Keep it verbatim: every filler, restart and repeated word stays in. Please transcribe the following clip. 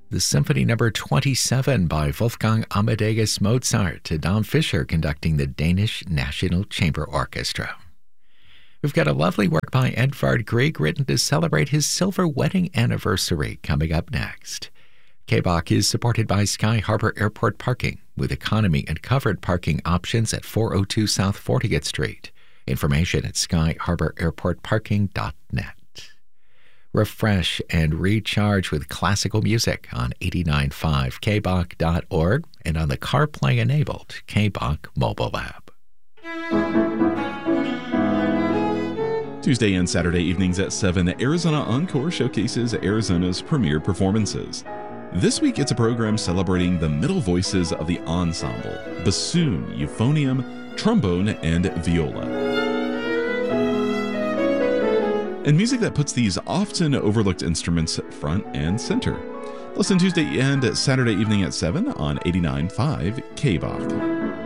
the Symphony Number twenty-seven by Wolfgang Amadeus Mozart, to Dom Fischer conducting the Danish National Chamber Orchestra. We've got a lovely work by Edvard Grieg written to celebrate his silver wedding anniversary coming up next. K-Bach is supported by Sky Harbor Airport Parking, with economy and covered parking options at four oh two South fortieth Street. Information at sky harbor airport parking dot net. Refresh and recharge with classical music on eighty-nine point five K Bach dot org and on the CarPlay-enabled K-Bach mobile app. Tuesday and Saturday evenings at seven, Arizona Encore showcases Arizona's premier performances. This week, it's a program celebrating the middle voices of the ensemble: bassoon, euphonium, trombone, and viola. And music that puts these often overlooked instruments front and center. Listen Tuesday and Saturday evening at seven on eighty-nine point five K-Bach.